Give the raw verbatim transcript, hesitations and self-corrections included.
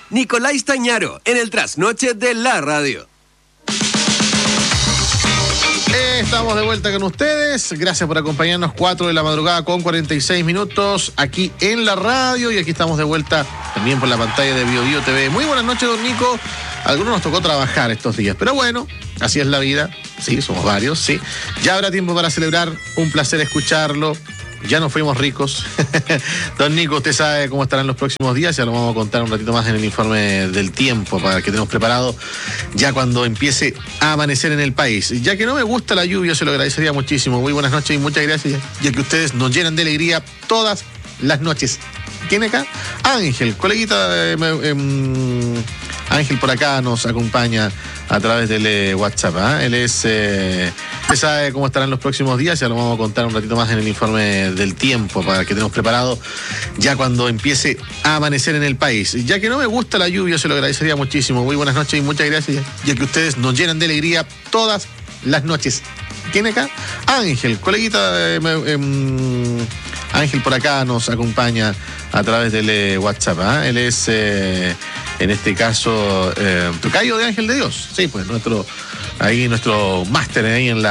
Nicolás Tañaro, en el trasnoche de la radio. Estamos de vuelta con ustedes. Gracias por acompañarnos. Cuatro de la madrugada con cuarenta y seis minutos aquí en la radio. Y aquí estamos de vuelta también por la pantalla de Bio Bio T V. Muy buenas noches, don Nico. A algunos nos tocó trabajar estos días, pero bueno, así es la vida. Sí, somos varios, sí. Ya habrá tiempo para celebrar. Un placer escucharlo. Ya nos fuimos ricos. Don Nico, usted sabe cómo estarán los próximos días. Ya lo vamos a contar un ratito más en el informe del tiempo para que tenemos preparado ya cuando empiece a amanecer en el país. Ya que no me gusta la lluvia, se lo agradecería muchísimo. Muy buenas noches y muchas gracias, ya que ustedes nos llenan de alegría todas las noches. ¿Quién acá? Ángel, coleguita de... Eh, eh, Ángel por acá nos acompaña a través del eh, WhatsApp. ¿eh? Él es... Eh, usted sabe cómo estarán los próximos días. Ya lo vamos a contar un ratito más en el informe del tiempo para que tenemos preparado ya cuando empiece a amanecer en el país. Ya que no me gusta la lluvia, se lo agradecería muchísimo. Muy buenas noches y muchas gracias, ya que ustedes nos llenan de alegría todas las noches. ¿Quién acá? Ángel, coleguita de... Eh, eh, Ángel por acá nos acompaña a través del eh, WhatsApp. ¿eh? Él es, eh, en este caso, eh, tocayo de Ángel de Dios. Sí, pues nuestro, ahí nuestro máster ahí en la